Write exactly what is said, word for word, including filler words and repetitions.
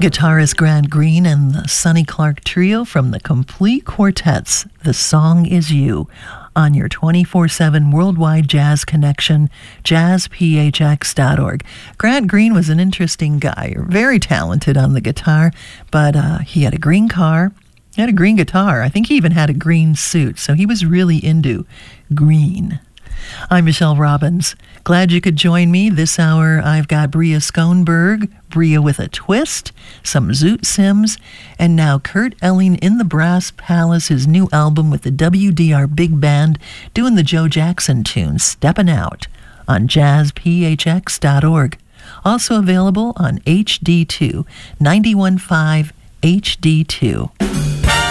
Guitarist Grant Green and the Sonny Clark Trio from the Complete Quartets, The Song Is You, on your twenty-four seven worldwide jazz connection, jazz p h x dot org. Grant Green was an interesting guy, very talented on the guitar, but uh, he had a green car, he had a green guitar. I think he even had a green suit, so he was really into green. I'm Michelle Robbins. Glad you could join me. This hour I've got Bria Schoenberg, Bria with a Twist, some Zoot Sims, and now Kurt Elling in the Brass Palace, his new album with the W D R Big Band, doing the Joe Jackson tune, Steppin' Out, on jazz p h x dot org. Also available on H D two, ninety-one point five H D two.